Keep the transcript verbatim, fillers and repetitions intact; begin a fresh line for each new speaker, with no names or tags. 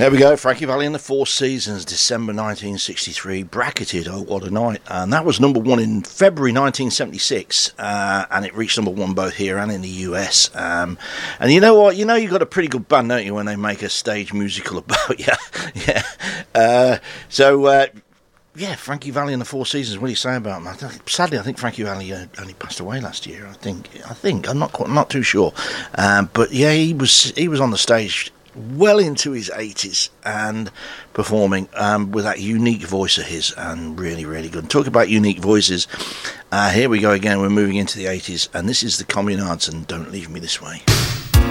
There we go, Frankie Valli and the Four Seasons, December nineteen sixty-three, bracketed, oh what a night, and that was number one in February nineteen seventy-six, uh, and it reached number one both here and in the U S, um, and you know what, you know you've got a pretty good band, don't you, when they make a stage musical about you, yeah, uh, so, uh, yeah, Frankie Valli and the Four Seasons, what do you say about them? Sadly, I think Frankie Valli uh, only passed away last year, I think, I think, I'm not quite, I'm not too sure, um, but yeah, he was, he was on the stage well into his eighties and performing um, with that unique voice of his, and really, really good. Talk about unique voices. Uh, here we go again. We're moving into the eighties, and this is the Communards and Don't Leave Me This Way.